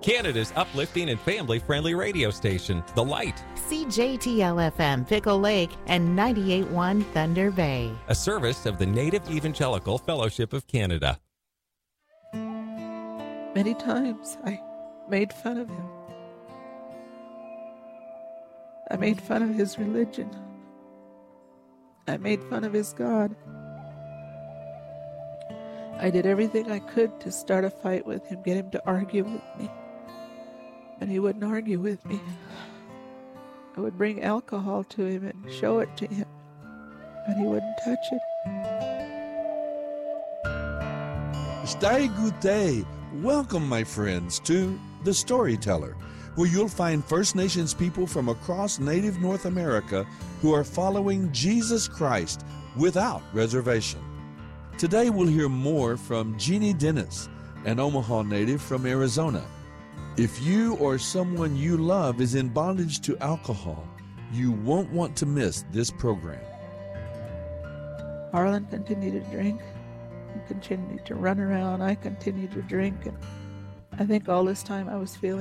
Canada's uplifting and family-friendly radio station, The Light. CJTL-FM Pickle Lake and 98.1 Thunder Bay. A service of the Native Evangelical Fellowship of Canada. Many times I made fun of him. I made fun of his religion. I made fun of his God. I did everything I could to start a fight with him, get him to argue with me. And he wouldn't argue with me. I would bring alcohol to him and show it to him, and he wouldn't touch it. Stay good day. Welcome, my friends, to The Storyteller, where you'll find First Nations people from across Native North America who are following Jesus Christ without reservation. Today we'll hear more from Jeannie Dennis, an Omaha native from Arizona. If you or someone you love is in bondage to alcohol, you won't want to miss this program. Harlan continued to drink. He continued to run around. I continued to drink. And I think all this time I was feeling